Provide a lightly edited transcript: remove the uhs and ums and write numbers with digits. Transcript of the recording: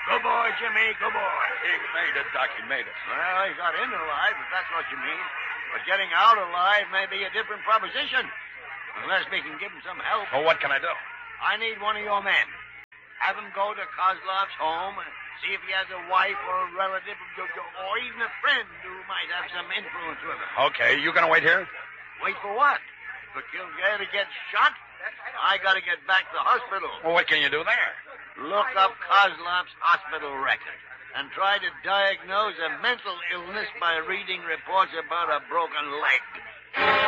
Good boy, Jimmy. Good boy. He made it, Doc. He made it. Well, he got in alive, if that's what you mean. But getting out alive may be a different proposition. Unless we can give him some help. Well, what can I do? I need one of your men. Have him go to Kozlov's home and see if he has a wife or a relative or even a friend who might have some influence with him. Okay, you gonna wait here? Wait for what? For Kilgary to get shot? I gotta get back to the hospital. Well, what can you do there? Look up Kozlov's hospital record and try to diagnose a mental illness by reading reports about a broken leg.